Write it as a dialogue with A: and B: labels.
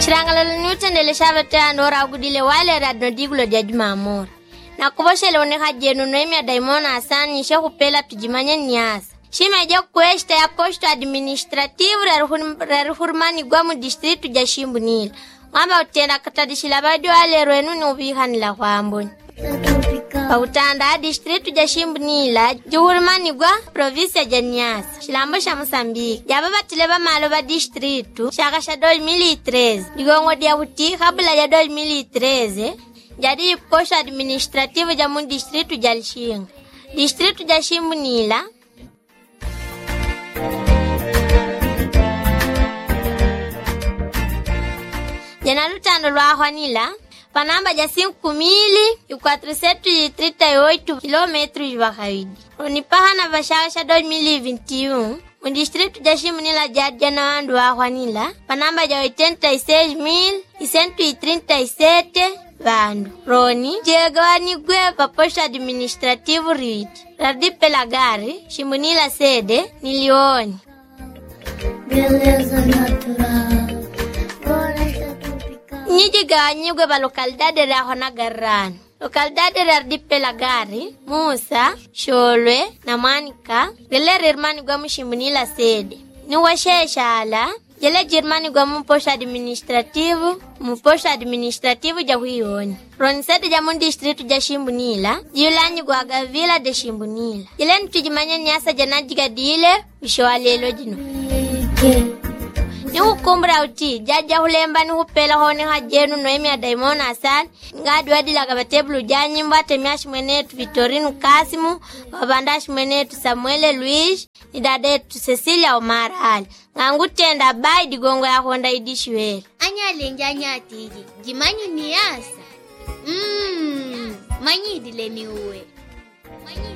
A: Shirangalo nyutendele shavata ndora agudile wale radnodigulo dia Jumamora. Na kuboshele oneka jenu noemia Daimona Hasani shekupela tujimanye nyasa. Shima ija kueshta ya posto administrativu rarihurmani guamu distritu ja Shimbunila. Mwamba utenda katadishila badi wale ruenu ni ubihanila kwa amboni. Pautanda distritu ja Shimbunila juhurmani gua provinsia ja Nyasa. Shilambo sha Mosambiki. Jababa tileba malo ba distritu shaka sha 2013. Digongo dia uti kabla ya 2013. Jadi posto administrativu ja mu distritu ja Lishinga. Distritu ja Shimbunila Jana lutando lwa Hwanila panamba ja 5,438 kilometros vakaidi. Onipaha na vashasha 2021 mu distritu ja Shimbunila jana wandu wa Hwanila panamba ja 86,137 vandu. Roni jegawani gwe pa posto administrativu riti radipela gari Shimbunila sede nilioni beleza natural. Nyijiganyi gwe ba localidade ra hona garran. Localidade ra dipela gari Musa, Sholwe na Manika. Gele rirmani gwa mu Shimbunila sede. Ni washeshala jele jirmani gwa mu posto administrativu ja Huyoni. Roni sede ja mu distritu ja Shimbunila jiulanyi gwa gavila de Shimbunila. Jele ntujimanya nyasa janajiga dile ushwalelo jino. Ni ukumbra uti jaja hulemba ni hupela hone hajenu noemia Daimona Hasani ngadi wadila kabatebulu janyimba temiashi mwenetu Vitorino Kasimu wabandashi mwenetu Samuele Luis ni dadetu Cecilia Omara Ali ngangutenda bai digongo ya Honda idishwele
B: anya lenjanya atiji jimanyi ni asa manyi dile ni uwe manyi